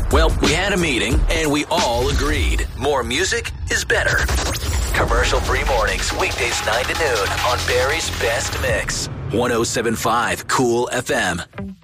Well, we had a meeting, and we all agreed. More music is better. Commercial-free mornings, weekdays 9 to noon on Barry's Best Mix. 107.5 Cool FM.